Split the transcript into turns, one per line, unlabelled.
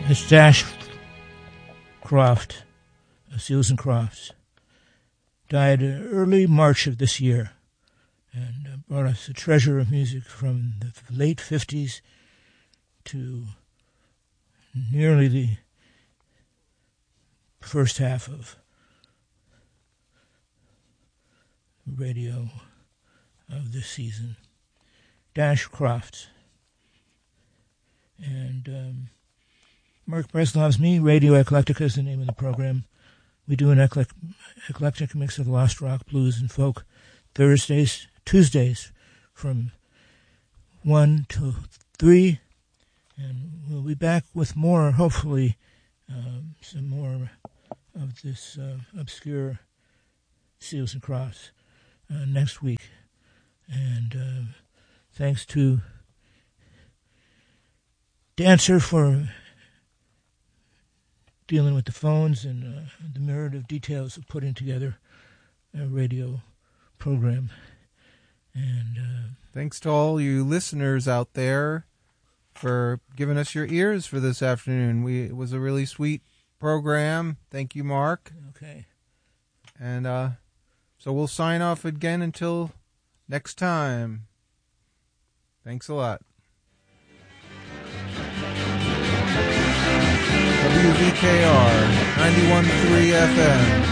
Miss Dash Croft of Seals and Crofts died early March of this year and brought us a treasure of music from the late 50s to nearly the first half of radio of this season. Dash Crofts. And Mark Breslov's Me, Radio Eclectica is the name of the program. We do an eclectic mix of lost rock, blues, and folk Tuesdays from 1 to 3. And we'll be back with more, hopefully, some more of this obscure Seals and Crofts next week. And thanks to Dancer for dealing with the phones and the myriad of details of putting together a radio program. And
thanks to all you listeners out there for giving us your ears for this afternoon. It was a really sweet program. Thank you, Mark.
Okay.
And so we'll sign off again until next time. Thanks a lot. WVKR 91.3 FM.